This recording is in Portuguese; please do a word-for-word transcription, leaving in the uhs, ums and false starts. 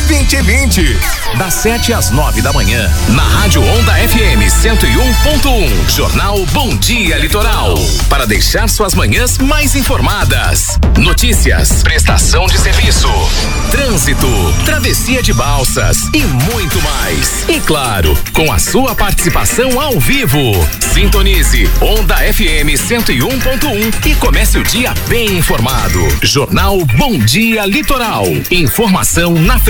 vinte e vinte. Das sete às nove da manhã, na Rádio Onda F M cento e um ponto um. Jornal Bom Dia Litoral. Para deixar suas manhãs mais informadas. Notícias, prestação de serviço, trânsito, travessia de balsas e muito mais. E claro, com a sua participação ao vivo. Sintonize Onda F M cento e um ponto um e comece o dia bem informado. Jornal Bom Dia Litoral. Informação na